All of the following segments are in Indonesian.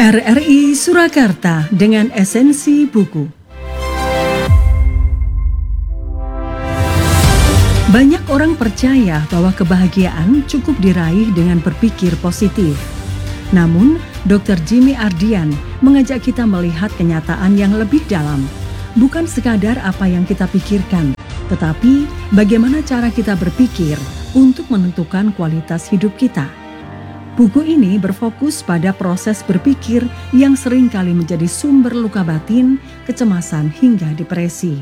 RRI Surakarta dengan esensi buku. Banyak orang percaya bahwa kebahagiaan cukup diraih dengan berpikir positif. Namun, Dr. Jimmy Ardian mengajak kita melihat kenyataan yang lebih dalam. Bukan sekadar apa yang kita pikirkan, tetapi bagaimana cara kita berpikir untuk menentukan kualitas hidup kita. Buku ini berfokus pada proses berpikir yang sering kali menjadi sumber luka batin, kecemasan hingga depresi.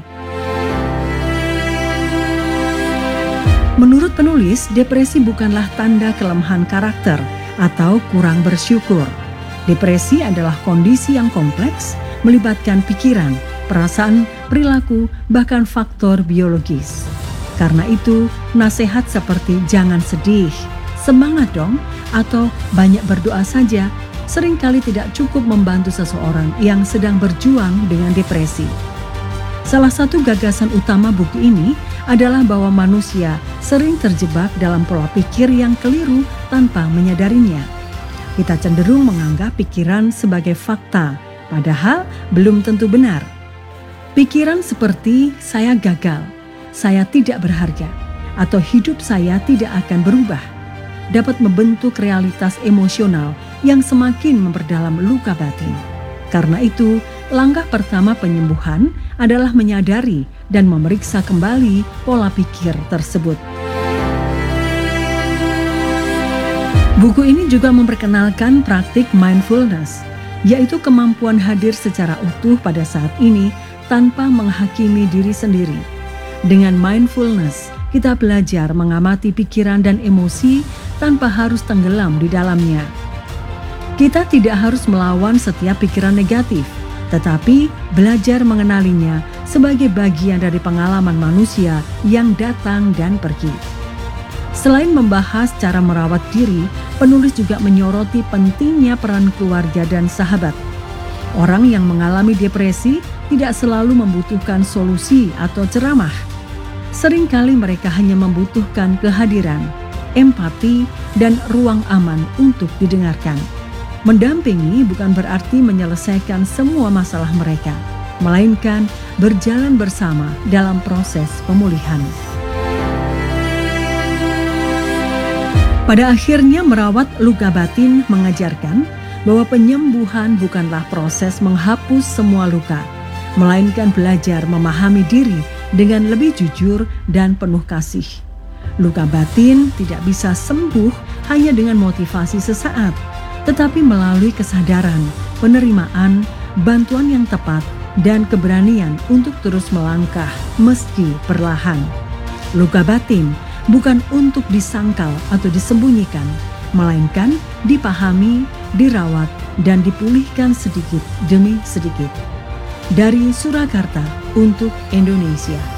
Menurut penulis, depresi bukanlah tanda kelemahan karakter atau kurang bersyukur. Depresi adalah kondisi yang kompleks, melibatkan pikiran, perasaan, perilaku, bahkan faktor biologis. Karena itu, nasihat seperti jangan sedih, semangat dong, atau banyak berdoa saja seringkali tidak cukup membantu seseorang yang sedang berjuang dengan depresi. Salah satu gagasan utama buku ini adalah bahwa manusia sering terjebak dalam pola pikir yang keliru tanpa menyadarinya. Kita cenderung menganggap pikiran sebagai fakta, padahal belum tentu benar. Pikiran seperti saya gagal, saya tidak berharga, atau hidup saya tidak akan berubah, dapat membentuk realitas emosional yang semakin memperdalam luka batin. Karena itu, langkah pertama penyembuhan adalah menyadari dan memeriksa kembali pola pikir tersebut. Buku ini juga memperkenalkan praktik mindfulness, yaitu kemampuan hadir secara utuh pada saat ini tanpa menghakimi diri sendiri. Dengan mindfulness, kita belajar mengamati pikiran dan emosi tanpa harus tenggelam di dalamnya. Kita tidak harus melawan setiap pikiran negatif, tetapi belajar mengenalinya sebagai bagian dari pengalaman manusia yang datang dan pergi. Selain membahas cara merawat diri, penulis juga menyoroti pentingnya peran keluarga dan sahabat. Orang yang mengalami depresi tidak selalu membutuhkan solusi atau ceramah. Seringkali mereka hanya membutuhkan kehadiran, empati, dan ruang aman untuk didengarkan. Mendampingi bukan berarti menyelesaikan semua masalah mereka, melainkan berjalan bersama dalam proses pemulihan. Pada akhirnya, merawat luka batin mengajarkan bahwa penyembuhan bukanlah proses menghapus semua luka, melainkan belajar memahami diri dengan lebih jujur dan penuh kasih. Luka batin tidak bisa sembuh hanya dengan motivasi sesaat, tetapi melalui kesadaran, penerimaan, bantuan yang tepat, dan keberanian untuk terus melangkah meski perlahan. Luka batin bukan untuk disangkal atau disembunyikan, melainkan dipahami, dirawat, dan dipulihkan sedikit demi sedikit. Dari Surakarta untuk Indonesia.